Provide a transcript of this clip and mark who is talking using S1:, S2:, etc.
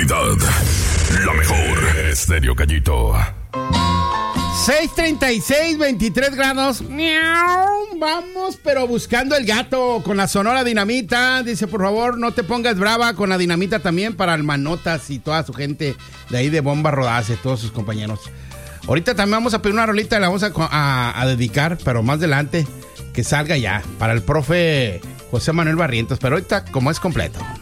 S1: calidad. La mejor. Estéreo Gallito.
S2: 6:36, 23 grados. Miau, vamos, pero buscando el gato con la Sonora Dinamita. Dice, por favor, no te pongas brava con la Dinamita también para el Manotas y toda su gente de ahí de Bomba Rodace, todos sus compañeros. Ahorita también vamos a pedir una rolita y la vamos a dedicar, pero más adelante que salga ya para el profe José Manuel Barrientos. Pero ahorita, como es completo.